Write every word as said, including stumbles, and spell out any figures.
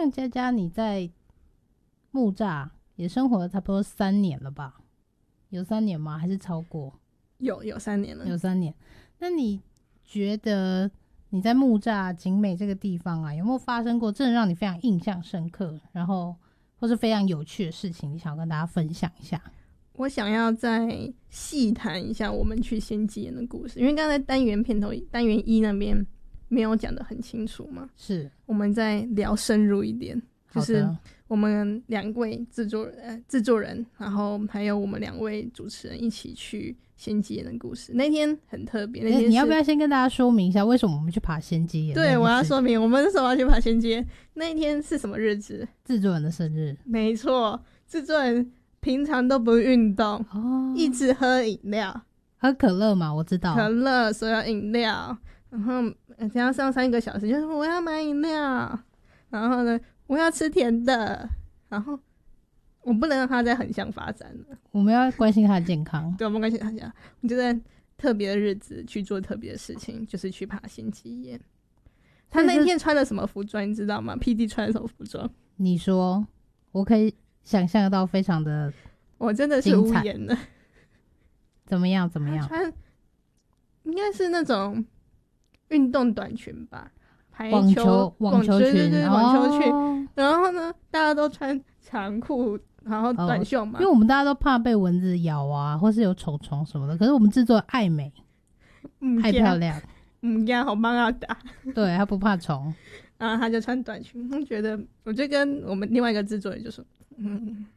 像佳佳你在木栅也生活了差不多三年了吧？有三年吗？还是超过？ 有有三年了， 有三年。那你觉得你在木栅景美这个地方啊，有没有发生过真的让你非常印象深刻，然后或是非常有趣的事情，你想要跟大家分享一下？ 我想要再细谈一下我们去仙姬岩的故事，因为刚才单元片头单元一那边没有讲得很清楚嘛， 是我们再聊深入一点，就是我们两位制作人、呃、制作人，然后还有我们两位主持人一起去仙姬岩的故事。那天很特别，那天、欸、 你要不要先跟大家说明一下为什么我们去爬仙姬岩？ 对，我要说明我们为什么要去爬仙姬岩。那一天是什么日子？ 制作人的生日。没错，制作人平常都不运动、哦、一直喝饮料， 喝可乐嘛，我知道可乐所有饮料，然后等下上三个小时就说我要买饮料，然后呢我要吃甜的，然后我不能让他再横向发展了， 我们要关心他的健康。 对，我们关心他的健康。我就在特别的日子去做特别的事情，就是去爬仙姬岩。他那天穿了什么服装你知道吗？ P D 穿了什么服装？ 你说，我可以想象到非常的， 我真的是无言了。 怎么样？怎么样？ 穿应该是那种运动短裙吧，排网球网球裙， 对对对，网球裙、哦。然後呢，大家都穿长裤，然后短袖嘛、哦， 因为我们大家都怕被蚊子咬啊，或是有虫虫什么的。可是我们制作爱美，爱漂亮， 嗯，这样好帮他打。 对，他不怕虫。 然后他就穿短裙，我觉得，我就跟我们另外一个制作人就说，嗯，